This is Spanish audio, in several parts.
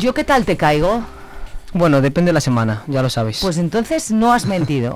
¿Yo qué tal te caigo? Bueno, depende de la semana, ya lo sabes. Pues entonces no has mentido.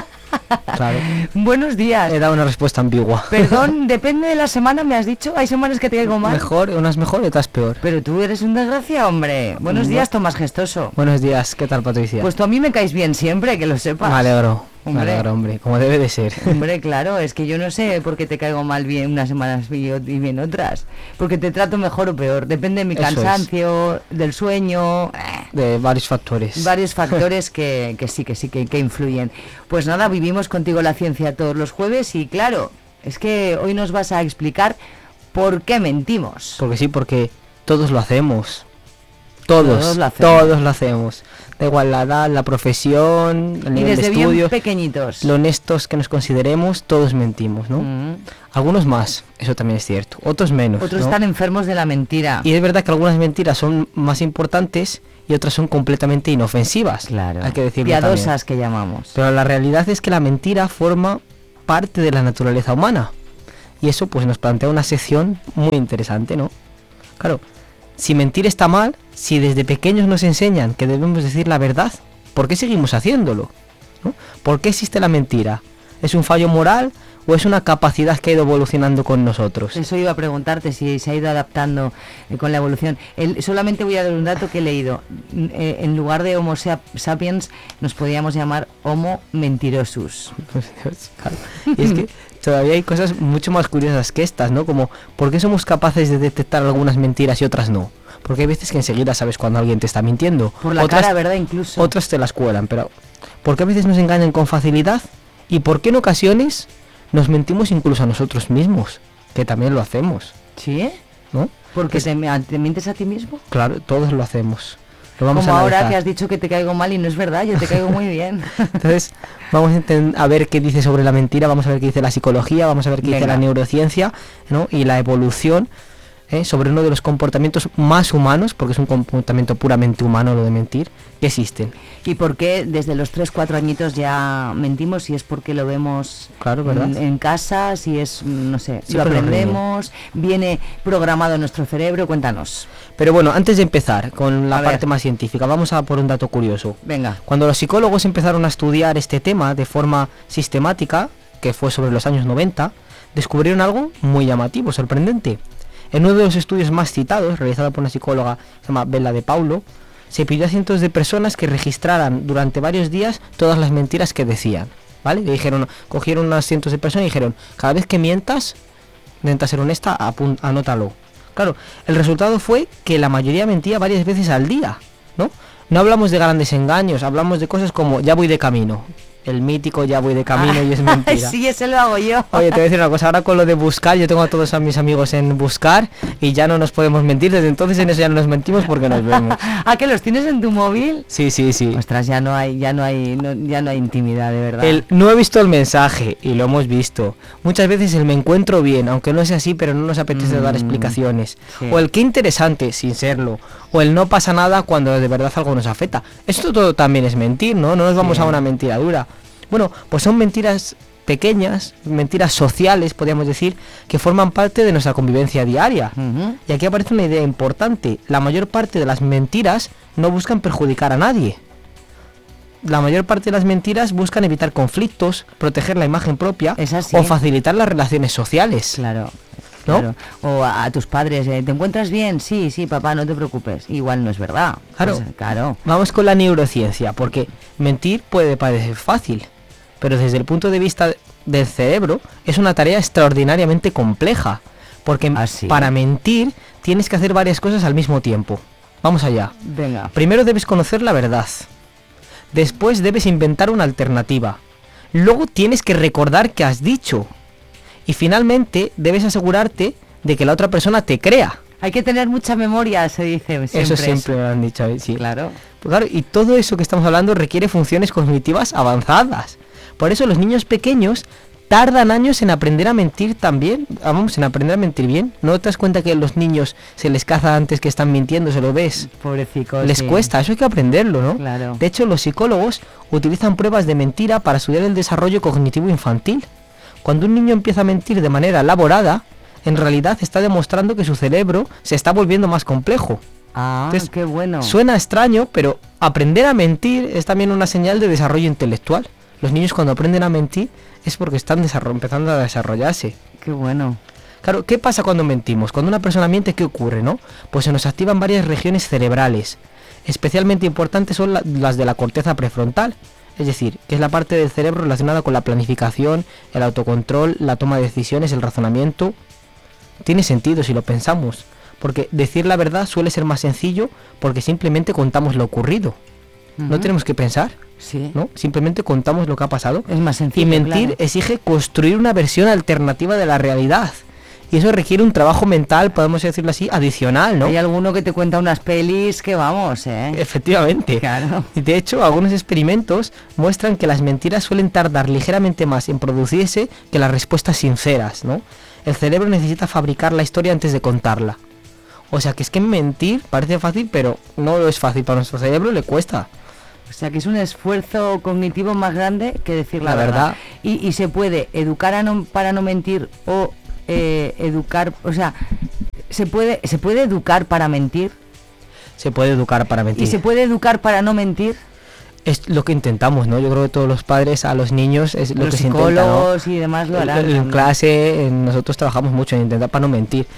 Claro. Buenos días. He dado una respuesta ambigua. Perdón, depende de la semana, me has dicho. Hay semanas que te caigo mal. Mejor, unas mejor y otras peor. Pero tú eres un desgracia, hombre. Buenos días, Tomás Gestoso. Buenos días, ¿qué tal, Patricia? Pues tú a mí me caes bien siempre, que lo sepas. Me alegro, Hombre. hombre, como debe de ser. Hombre, claro, es que yo no sé por qué te caigo mal bien unas semanas y bien otras. Porque te trato mejor o peor. Depende de mi Eso cansancio, del sueño. De varios factores. Varios factores que influyen. Pues nada, vivimos contigo la ciencia todos los jueves y claro, es que hoy nos vas a explicar por qué mentimos. Porque sí, porque todos lo hacemos. Todos lo hacemos. Da igual la edad, la profesión, el Y nivel desde de bien estudios, pequeñitos. lo honestos que nos consideremos, todos mentimos, ¿no? Algunos más, eso también es cierto. Otros menos. Otros ¿no? están enfermos de la mentira. Y es verdad que algunas mentiras son más importantes y otras son completamente inofensivas. Claro. Hay que decirlo piadosas también. que llamamos. Pero la realidad es que la mentira forma parte de la naturaleza humana. Y eso pues nos plantea una sección muy interesante, ¿no? Claro, si mentir está mal, si desde pequeños nos enseñan que debemos decir la verdad, ¿por qué seguimos haciéndolo? ¿No? ¿Por qué existe la mentira? ¿Es un fallo moral o es una capacidad que ha ido evolucionando con nosotros? Eso iba a preguntarte, si se ha ido adaptando con la evolución. Solamente voy a dar un dato que he leído. En lugar de Homo sapiens, nos podíamos llamar Homo mentirosus. Claro. Y es que todavía hay cosas mucho más curiosas que estas, ¿no? Como, ¿por qué somos capaces de detectar algunas mentiras y otras no? Porque hay veces que enseguida sabes cuando alguien te está mintiendo. Por la cara, ¿verdad? Incluso. Otras te las cuelan, pero ¿por qué a veces nos engañan con facilidad? ¿Y por qué en ocasiones nos mentimos incluso a nosotros mismos? Que también lo hacemos. ¿Sí? ¿No? ¿Porque te mientes a ti mismo? Claro, todos lo hacemos. Lo vamos Como a ahora analizar. que has dicho que te caigo mal y no es verdad, yo te caigo muy bien. Entonces, vamos a ver qué dice sobre la mentira, vamos a ver qué dice la psicología, vamos a ver qué dice la neurociencia, ¿no? Y la evolución, sobre uno de los comportamientos más humanos, porque es un comportamiento puramente humano lo de mentir, que existen. ¿Y por qué desde los 3-4 añitos ya mentimos? Si es porque lo vemos claro, ¿verdad? En casa, si es, no sé, Sí, lo aprendemos, viene programado en nuestro cerebro, cuéntanos. Pero bueno, antes de empezar con la parte más científica, vamos a por un dato curioso. Venga. Cuando los psicólogos empezaron a estudiar este tema de forma sistemática, que fue sobre los años 90, descubrieron algo muy llamativo, sorprendente. En uno de los estudios más citados, realizado por una psicóloga que se llama Bella De Paulo, se pidió a cientos de personas que registraran durante varios días todas las mentiras que decían, ¿vale? Le dijeron, cogieron unas cientos de personas y dijeron, cada vez que mientas, intenta ser honesta, anótalo. Claro, el resultado fue que la mayoría mentía varias veces al día, ¿no? No hablamos de grandes engaños, hablamos de cosas como ya voy de camino. El mítico ya voy de camino y es mentira. Sí, ese lo hago yo. Oye, te voy a decir una cosa, ahora con lo de Buscar, yo tengo a todos a mis amigos en Buscar y ya no nos podemos mentir, desde entonces en eso ya no nos mentimos porque nos vemos. ¿Ah, que los tienes en tu móvil? Sí. Ostras, ya no hay intimidad, de verdad. No he visto el mensaje y lo hemos visto. Muchas veces el me encuentro bien, aunque no sea así, pero no nos apetece dar explicaciones. Sí. O el qué interesante, sin serlo. O el no pasa nada cuando de verdad algo nos afecta. Esto todo también es mentir, ¿no? No nos vamos a una mentira dura. Bueno, pues son mentiras pequeñas, mentiras sociales, podríamos decir, que forman parte de nuestra convivencia diaria. Y aquí aparece una idea importante. La mayor parte de las mentiras no buscan perjudicar a nadie. La mayor parte de las mentiras buscan evitar conflictos, proteger la imagen propia o facilitar las relaciones sociales. Claro. ¿No? Claro. O a tus padres, ¿te encuentras bien? Sí, papá, no te preocupes. Igual no es verdad. Claro. Pues, claro. Vamos con la neurociencia, porque mentir puede parecer fácil, pero desde el punto de vista del cerebro es una tarea extraordinariamente compleja, porque para mentir tienes que hacer varias cosas al mismo tiempo. Vamos allá. Venga. Primero debes conocer la verdad. Después debes inventar una alternativa. Luego tienes que recordar qué has dicho. Y finalmente debes asegurarte de que la otra persona te crea. Hay que tener mucha memoria, se dice siempre. Eso siempre lo han dicho, sí. Claro. Pues claro, y todo eso que estamos hablando requiere funciones cognitivas avanzadas. Por eso los niños pequeños tardan años en aprender a mentir también. Vamos, en aprender a mentir bien. ¿No te das cuenta que a los niños se les caza antes que están mintiendo? ¿Se lo ves? Pobrecicos. Les cuesta, eso hay que aprenderlo, ¿no? Claro. De hecho, los psicólogos utilizan pruebas de mentira para estudiar el desarrollo cognitivo infantil. Cuando un niño empieza a mentir de manera elaborada, en realidad está demostrando que su cerebro se está volviendo más complejo. Ah, Entonces, qué bueno. Suena extraño, pero aprender a mentir es también una señal de desarrollo intelectual. Los niños cuando aprenden a mentir es porque están empezando a desarrollarse. Qué bueno. Claro, ¿qué pasa cuando mentimos? Cuando una persona miente, ¿qué ocurre, no? Pues se nos activan varias regiones cerebrales. Especialmente importantes son las de la corteza prefrontal, es decir, que es la parte del cerebro relacionada con la planificación, el autocontrol, la toma de decisiones, el razonamiento. Tiene sentido si lo pensamos, porque decir la verdad suele ser más sencillo porque simplemente contamos lo ocurrido. No tenemos que pensar, Sí. ¿no? Simplemente contamos lo que ha pasado. Es más sencillo. Y mentir claro. exige construir una versión alternativa de la realidad. Y eso requiere un trabajo mental, podemos decirlo así, adicional, ¿no? Hay alguno que te cuenta unas pelis que vamos, Efectivamente. Claro. Y de hecho, algunos experimentos muestran que las mentiras suelen tardar ligeramente más en producirse que las respuestas sinceras, ¿no? El cerebro necesita fabricar la historia antes de contarla. O sea que es que mentir parece fácil, pero no lo es fácil. Para nuestro cerebro le cuesta. O sea que es un esfuerzo cognitivo más grande que decir la verdad. Y se puede educar para no mentir o educar, o sea, se puede educar para mentir Se puede educar para mentir. y se puede educar para no mentir. Es lo que intentamos, ¿no? Yo creo que todos los padres a los niños es lo Los que se intenta, ¿no? psicólogos y demás lo harán. En también. clase, nosotros trabajamos mucho en intentar para no mentir.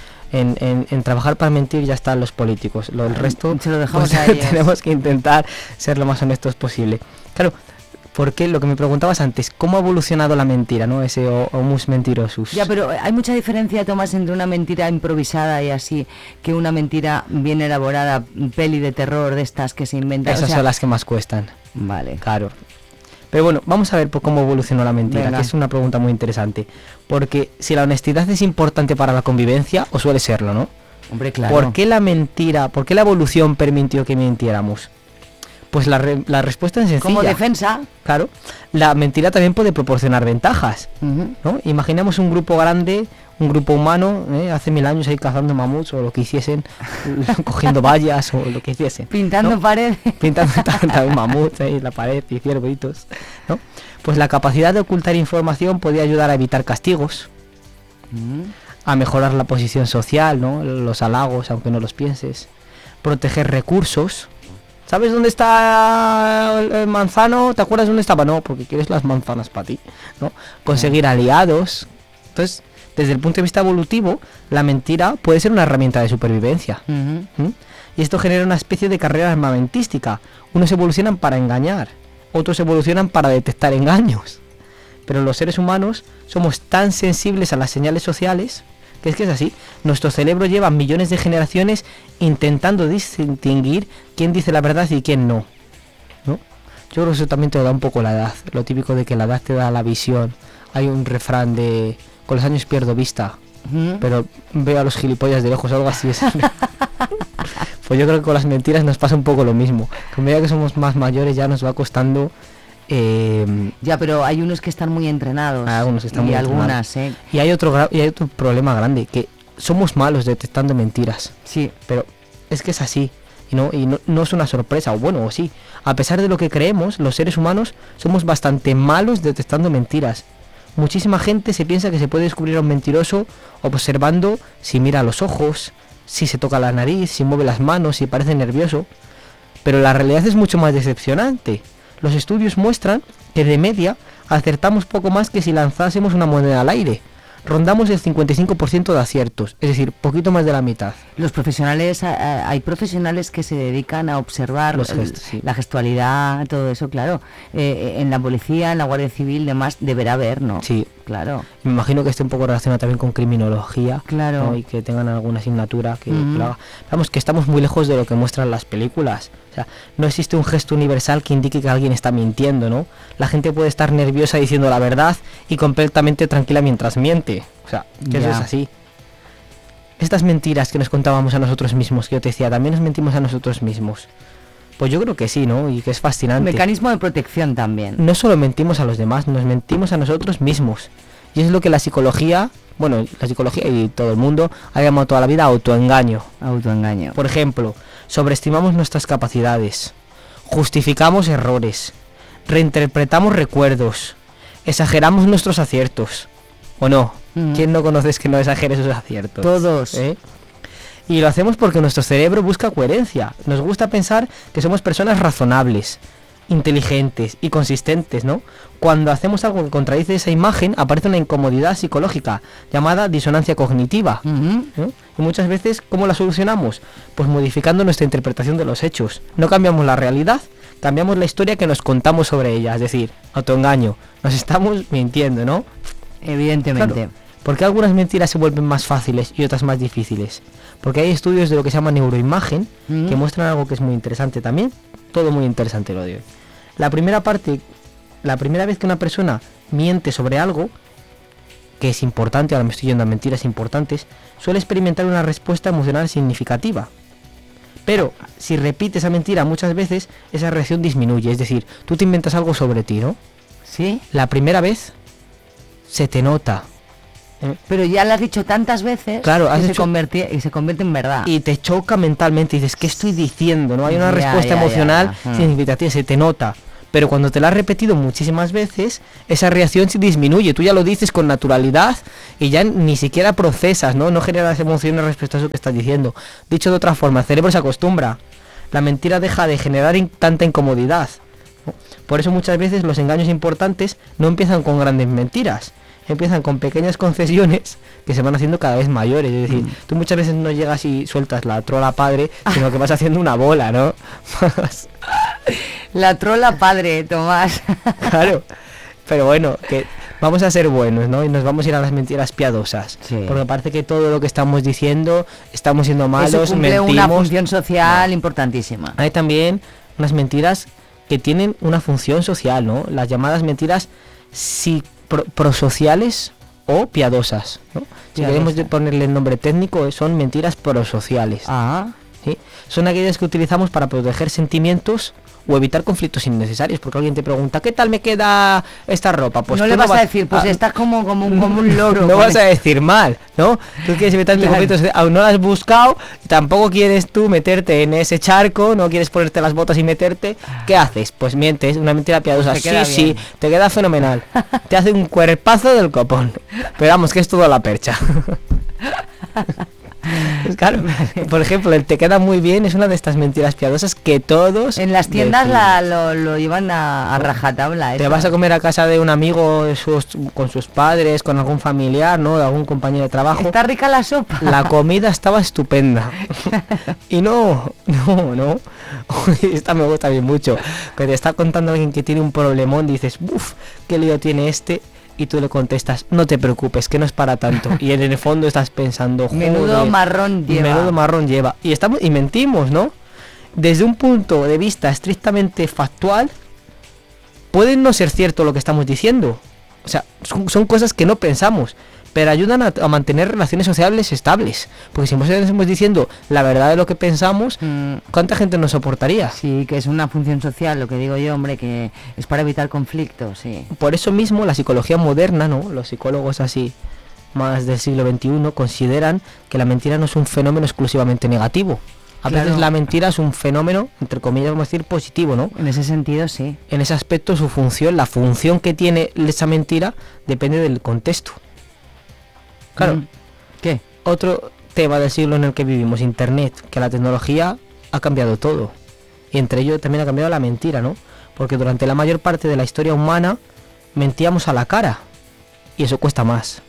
En trabajar para mentir ya están los políticos. El resto se lo dejamos pues, a ellos. tenemos que intentar ser lo más honestos posible. Claro, porque lo que me preguntabas antes, ¿cómo ha evolucionado la mentira, no? Ese homus mentirosus. Ya, pero hay mucha diferencia, Tomás, entre una mentira improvisada y así, que una mentira bien elaborada, peli de terror de estas que se inventan. Esas son las que más cuestan. Vale. Claro. Pero bueno, vamos a ver por cómo evolucionó la mentira, Venga. que es una pregunta muy interesante. Porque si la honestidad es importante para la convivencia, o suele serlo, ¿no? Hombre, claro. ¿Por qué la evolución permitió que mintiéramos? Pues la respuesta es sencilla. Como defensa. Claro, la mentira también puede proporcionar ventajas, Ujú. ¿no? Imaginemos un grupo grande, un grupo humano, hace 1000 años ahí cazando mamuts o lo que hiciesen, cogiendo vallas o lo que hiciesen. Pintando ¿no? paredes. Pintando también mamuts en la pared y ciervitos, ¿no? Pues la capacidad de ocultar información podía ayudar a evitar castigos, a mejorar la posición social, ¿no? Los halagos, aunque no los pienses, proteger recursos. ¿Sabes dónde está el manzano? ¿Te acuerdas dónde estaba? No, porque quieres las manzanas para ti, ¿no? Conseguir aliados. Entonces, desde el punto de vista evolutivo, la mentira puede ser una herramienta de supervivencia. Ujú. Y esto genera una especie de carrera armamentística. Unos evolucionan para engañar, otros evolucionan para detectar engaños. Pero los seres humanos somos tan sensibles a las señales sociales que es así. Nuestro cerebro lleva millones de generaciones intentando distinguir quién dice la verdad y quién no, ¿no? Yo creo que eso también te da un poco la edad. Lo típico de que la edad te da la visión. Hay un refrán de con los años pierdo vista, Ujú. pero veo a los gilipollas de lejos, algo así es. Pues yo creo que con las mentiras nos pasa un poco lo mismo. Que a medida que somos más mayores ya nos va costando. Ya, pero hay unos que están muy entrenados. Algunos están y muy algunas, Y hay otro problema grande, que somos malos detectando mentiras. Sí. Pero es que es así. Y no es una sorpresa, o bueno, o sí. A pesar de lo que creemos, los seres humanos somos bastante malos detectando mentiras. Muchísima gente se piensa que se puede descubrir a un mentiroso observando si mira a los ojos, si se toca la nariz, si mueve las manos, si parece nervioso. Pero la realidad es mucho más decepcionante. Los estudios muestran que de media acertamos poco más que si lanzásemos una moneda al aire. Rondamos el 55% de aciertos, es decir, poquito más de la mitad. Los profesionales, hay profesionales que se dedican a observar Los gestos, sí. la gestualidad, todo eso, claro. En la policía, en la Guardia Civil, demás, deberá haber, ¿no? Sí. Claro. Me imagino que esté un poco relacionado también con criminología. Claro. ¿no? Y que tengan alguna asignatura que lo haga. Vamos, que estamos muy lejos de lo que muestran las películas. O sea, no existe un gesto universal que indique que alguien está mintiendo, ¿no? La gente puede estar nerviosa diciendo la verdad y completamente tranquila mientras miente. O sea, que eso Ya. es así. Estas mentiras que nos contábamos a nosotros mismos, que yo te decía, también nos mentimos a nosotros mismos. Pues yo creo que sí, ¿no? Y que es fascinante. Mecanismo de protección también. No solo mentimos a los demás, nos mentimos a nosotros mismos. Y es lo que la psicología y todo el mundo ha llamado toda la vida autoengaño. Autoengaño. Por ejemplo, sobreestimamos nuestras capacidades, justificamos errores, reinterpretamos recuerdos, exageramos nuestros aciertos. ¿O no? Mm. ¿Quién no conoces que no exagere sus aciertos? Todos. Y lo hacemos porque nuestro cerebro busca coherencia. Nos gusta pensar que somos personas razonables, inteligentes y consistentes, ¿no? Cuando hacemos algo que contradice esa imagen, aparece una incomodidad psicológica llamada disonancia cognitiva. Ujú. ¿No? Y muchas veces, ¿cómo la solucionamos? Pues modificando nuestra interpretación de los hechos. No cambiamos la realidad, cambiamos la historia que nos contamos sobre ella. Es decir, autoengaño. Nos estamos mintiendo, ¿no? Evidentemente. Claro. ¿Por qué algunas mentiras se vuelven más fáciles y otras más difíciles? Porque hay estudios de lo que se llama neuroimagen que muestran algo que es muy interesante también. Todo muy interesante lo de hoy. La primera vez que una persona miente sobre algo que es importante, ahora me estoy yendo a mentiras importantes, suele experimentar una respuesta emocional significativa. Pero si repite esa mentira muchas veces, esa reacción disminuye. Es decir, tú te inventas algo sobre ti, ¿no? ¿Sí? La primera vez se te nota. Pero ya lo has dicho tantas veces, Claro, has que hecho- se convierte en verdad. Y te choca mentalmente, dices, ¿qué estoy diciendo? No hay una Ya, respuesta ya, emocional ya. significativa, se te nota. Pero cuando te la has repetido muchísimas veces, esa reacción se disminuye. Tú ya lo dices con naturalidad y ya ni siquiera procesas, ¿no? No generas emociones respecto a eso que estás diciendo. Dicho de otra forma, el cerebro se acostumbra. La mentira deja de generar tanta incomodidad, ¿no? Por eso muchas veces los engaños importantes no empiezan con grandes mentiras. Empiezan con pequeñas concesiones que se van haciendo cada vez mayores. Es decir, tú muchas veces no llegas y sueltas la trola padre, sino que vas haciendo una bola, ¿no? La trola padre, Tomás. Claro. Pero bueno, que vamos a ser buenos, ¿no? Y nos vamos a ir a las mentiras piadosas. Sí. Porque parece que todo lo que estamos diciendo, estamos siendo Eso malos, cumple mentimos. una función social importantísima. Hay también unas mentiras que tienen una función social, ¿no? Las llamadas mentiras prosociales o piadosas, ¿no? Si queremos ponerle el nombre técnico, son mentiras prosociales. Ah, ¿Sí? Son aquellas que utilizamos para proteger sentimientos o evitar conflictos innecesarios, porque alguien te pregunta, ¿qué tal me queda esta ropa? Pues no tú le vas a decir, pues estás como un loro. no vas a decir mal, ¿no? Tú quieres evitarte Claro. conflictos, aún no lo has buscado, tampoco quieres tú meterte en ese charco, no quieres ponerte las botas y meterte, ¿qué haces? Pues mientes, una mentira piadosa. Pues te queda Sí, bien. te queda fenomenal. Te hace un cuerpazo del copón. Pero vamos, que es todo la percha. Pues claro, por ejemplo, el te queda muy bien es una de estas mentiras piadosas que todos En las tiendas decimos. lo llevan a rajatabla. Te eso. vas a comer a casa de un amigo con sus padres, con algún familiar, ¿no? De algún compañero de trabajo. Está rica la sopa. La comida estaba estupenda. Y no. Esta me gusta bien mucho. Que te está contando alguien que tiene un problemón, dices, uff, qué lío tiene este. Y tú le contestas, no te preocupes, que no es para tanto. Y en el fondo estás pensando, Menudo joder, marrón lleva. menudo marrón lleva. Y mentimos, ¿no? Desde un punto de vista estrictamente factual, puede no ser cierto lo que estamos diciendo. O sea, son cosas que no pensamos, pero ayudan a mantener relaciones sociales estables. Porque si nosotros estamos diciendo la verdad de lo que pensamos, ¿cuánta gente nos soportaría? Sí, que es una función social, lo que digo yo, hombre, que es para evitar conflictos, sí. Por eso mismo la psicología moderna, ¿no? Los psicólogos así más del siglo XXI consideran que la mentira no es un fenómeno exclusivamente negativo. A Claro. veces la mentira es un fenómeno, entre comillas, vamos a decir, positivo, ¿no? En ese sentido, sí. En ese aspecto su función, la función que tiene esa mentira, depende del contexto. Claro, ¿Qué? otro tema del siglo en el que vivimos, Internet, que la tecnología ha cambiado todo. Y entre ello también ha cambiado la mentira, ¿no? Porque durante la mayor parte de la historia humana mentíamos a la cara. Y eso cuesta más.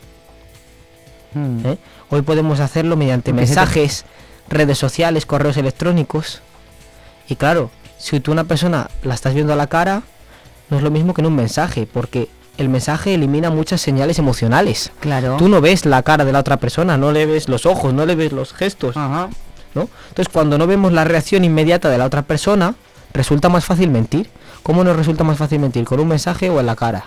¿Eh? Hoy podemos hacerlo mediante Porque mensajes, redes sociales, correos electrónicos. Y claro, si tú una persona la estás viendo a la cara, no es lo mismo que en un mensaje, porque el mensaje elimina muchas señales emocionales. Claro. Tú no ves la cara de la otra persona, no le ves los ojos, no le ves los gestos, Ajá. ¿no? Entonces, cuando no vemos la reacción inmediata de la otra persona, resulta más fácil mentir. ¿Cómo nos resulta más fácil mentir? ¿Con un mensaje o en la cara?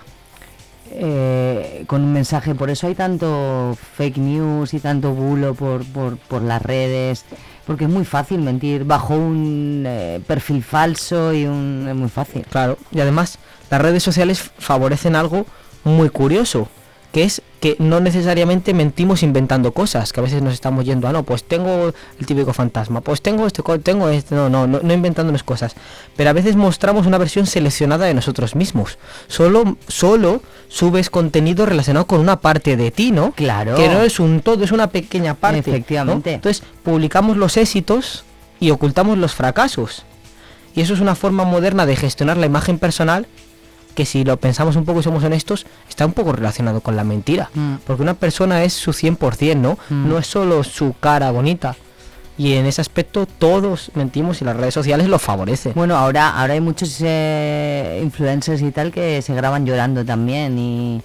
Con un mensaje, por eso hay tanto fake news y tanto bulo por las redes, porque es muy fácil mentir bajo un perfil falso es muy fácil. Claro, y además las redes sociales favorecen algo muy curioso, que es que no necesariamente mentimos inventando cosas, que a veces nos estamos yendo a no, pues tengo el típico fantasma, pues tengo este, no inventándonos cosas, pero a veces mostramos una versión seleccionada de nosotros mismos, solo subes contenido relacionado con una parte de ti, ¿no? Claro. Que no es un todo, es una pequeña parte. Efectivamente. ¿no? Entonces, publicamos los éxitos y ocultamos los fracasos. Y eso es una forma moderna de gestionar la imagen personal que, si lo pensamos un poco y somos honestos, está un poco relacionado con la mentira. Porque una persona es su 100%, ¿no? No es solo su cara bonita. Y en ese aspecto todos mentimos y las redes sociales lo favorecen. Bueno, ahora hay muchos influencers y tal que se graban llorando también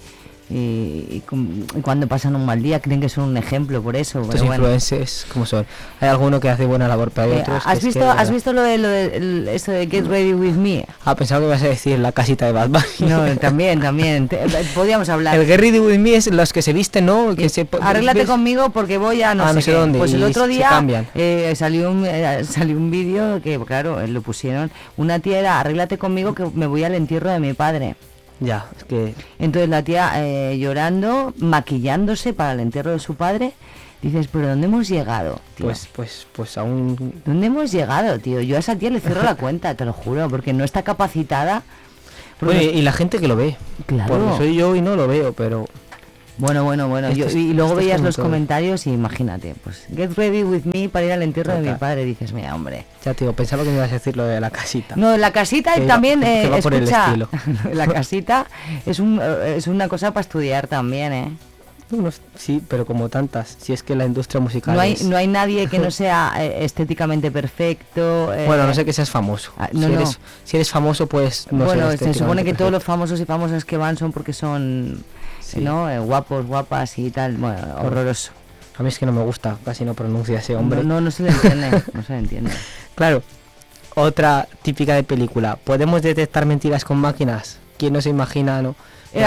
y cuando pasan un mal día creen que son un ejemplo por eso. Estos influencers, ¿cómo son? Hay alguno que hace buena labor, pero hay otros ¿Has visto lo de esto de Get Ready With Me? Pensaba que ibas a decir la casita de Batman. No, también. Podríamos hablar. El Get Ready With Me es los que se visten, ¿no? Arréglate conmigo porque voy a no sé dónde. Pues el otro día salió un vídeo que, claro, lo pusieron. Una tía era, arréglate conmigo que me voy al entierro de mi padre. Ya, es que... Entonces la tía llorando, maquillándose para el entierro de su padre. Dices, ¿pero dónde hemos llegado, tío? Pues aún... ¿Dónde hemos llegado, tío? Yo a esa tía le cierro la cuenta, te lo juro, porque no está capacitada. Bueno, y la gente que lo ve. Claro. Porque soy yo y no lo veo, pero... Bueno. Y luego veías los comentarios y imagínate, pues, Get Ready With Me para ir al entierro de mi padre. Dices, mira, hombre. Ya, tío, pensaba que me ibas a decir lo de la casita. No, la casita que también, va por escucha, el estilo. La casita es una cosa para estudiar también, ¿eh? Bueno, sí, pero como tantas, si es que la industria musical no hay nadie que no sea estéticamente perfecto. Bueno, no sé que seas famoso. Si eres famoso, pues no. Bueno, se supone que perfecto. Todos los famosos y famosas que van son porque son, sí, ¿no? Guapos, guapas y tal. Bueno, horroroso. A mí es que no me gusta, casi no pronuncia ese hombre. No se le entiende, no se le entiende. Claro, otra típica de película. ¿Podemos detectar mentiras con máquinas? ¿Quién no se imagina, no?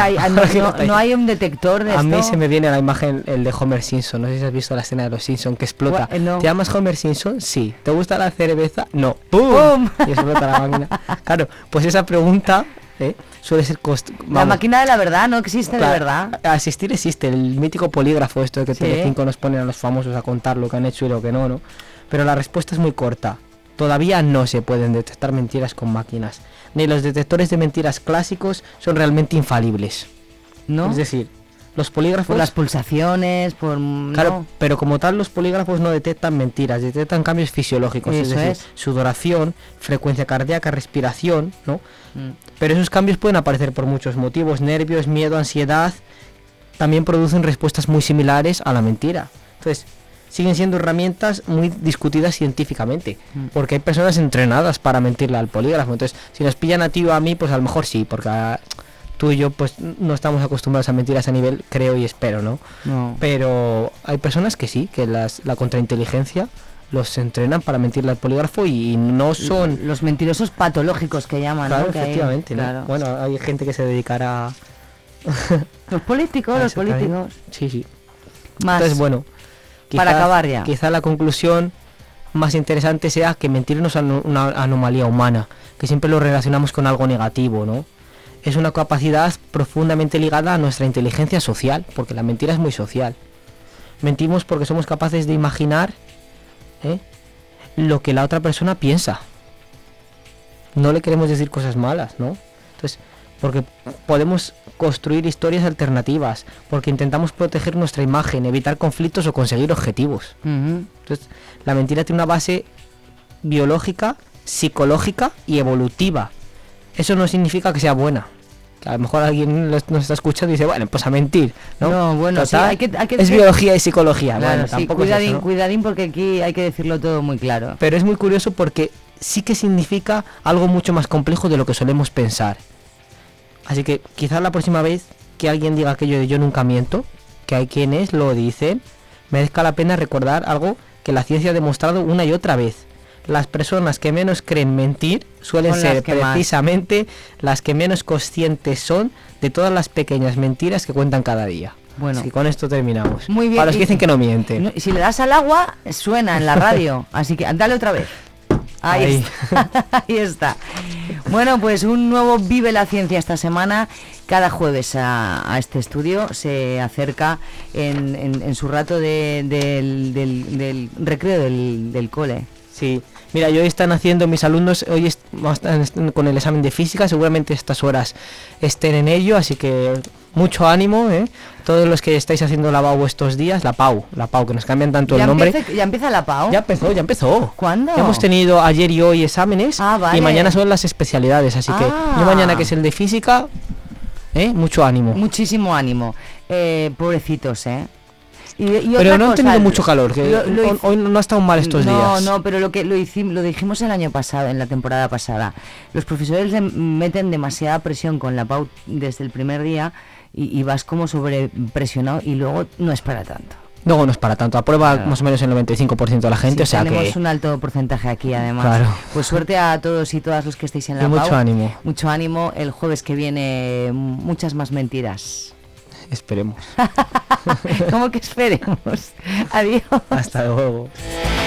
No hay un detector de esto. A mí se me viene a la imagen el de Homer Simpson. No sé si has visto la escena de los Simpson que explota. No. ¿Te llamas Homer Simpson? Sí. ¿Te gusta la cerveza? No. ¡Pum! Y explota la máquina. Claro, pues esa pregunta suele ser la máquina de la verdad no existe, claro, de verdad. Asistir existe, el mítico polígrafo esto de que ¿sí? Telecinco nos ponen a los famosos a contar lo que han hecho y lo que no. Pero la respuesta es muy corta. Todavía no se pueden detectar mentiras con máquinas. Ni los detectores de mentiras clásicos son realmente infalibles. ¿No? Es decir, los polígrafos... Por las pulsaciones, Claro, ¿no? Pero como tal los polígrafos no detectan mentiras, detectan cambios fisiológicos. Eso es decir, sudoración, frecuencia cardíaca, respiración, ¿no? Pero esos cambios pueden aparecer por muchos motivos. Nervios, miedo, ansiedad, también producen respuestas muy similares a la mentira. Entonces, siguen siendo herramientas muy discutidas científicamente, porque hay personas entrenadas para mentirle al polígrafo. Entonces, si nos pillan a ti o a mí, pues a lo mejor sí, porque tú y yo pues no estamos acostumbrados a mentir a ese nivel, creo y espero, ¿no? Pero hay personas que sí, que la contrainteligencia los entrenan para mentirle al polígrafo y no son... Los mentirosos patológicos que llaman, claro, ¿no? Efectivamente, ¿no? Claro. Bueno, hay gente que se dedicará... Los políticos. Sí. Más. Entonces, bueno... Para acabar ya. Quizá la conclusión más interesante sea que mentir no es una anomalía humana, que siempre lo relacionamos con algo negativo, ¿no? Es una capacidad profundamente ligada a nuestra inteligencia social, porque la mentira es muy social. Mentimos porque somos capaces de imaginar lo que la otra persona piensa. No le queremos decir cosas malas, ¿no? Entonces, porque podemos construir historias alternativas, porque intentamos proteger nuestra imagen, evitar conflictos o conseguir objetivos. Entonces, la mentira tiene una base biológica, psicológica y evolutiva. Eso no significa que sea buena. A lo mejor alguien nos está escuchando y dice, bueno, pues a mentir, ¿no? No, bueno, total, sí, hay que es biología y psicología. Claro, bueno, sí, tampoco es eso, ¿no? cuidadín, porque aquí hay que decirlo todo muy claro. Pero es muy curioso porque sí que significa algo mucho más complejo de lo que solemos pensar. Así que quizás la próxima vez que alguien diga aquello de yo nunca miento, que hay quienes lo dicen, merezca la pena recordar algo que la ciencia ha demostrado una y otra vez. Las personas que menos creen mentir suelen ser precisamente las que menos conscientes son de todas las pequeñas mentiras que cuentan cada día. Bueno, así que con esto terminamos. Muy bien. Para los que dicen que no mienten. Si le das al agua, suena en la radio. Así que dale otra vez. Ahí está. Ahí está. Bueno, pues un nuevo Vive la Ciencia esta semana, cada jueves a este estudio se acerca en su rato del recreo del cole. Sí, mira, y hoy están haciendo mis alumnos, hoy están con el examen de física, seguramente estas horas estén en ello, así que mucho ánimo, todos los que estáis haciendo la PAU estos días, la PAU, que nos cambian tanto el nombre. ¿Ya empieza la PAU? Ya empezó. ¿Cuándo? Hemos tenido ayer y hoy exámenes, vale. y mañana son las especialidades, así que yo mañana, que es el de física, mucho ánimo. Muchísimo ánimo, pobrecitos, Y pero no han tenido mucho calor, que hoy no ha estado mal estos días. No, pero lo dijimos el año pasado, en la temporada pasada. Los profesores le meten demasiada presión con la PAU desde el primer día y vas como sobrepresionado y luego no es para tanto. No es para tanto, aprueba más o menos el 95% de la gente, Sí, o sea tenemos que... un alto porcentaje aquí, además. Claro. Pues suerte a todos y todas los que estéis en la PAU. Mucho ánimo. Mucho ánimo, el jueves que viene muchas más mentiras. Esperemos. ¿Cómo que esperemos? Adiós. Hasta luego.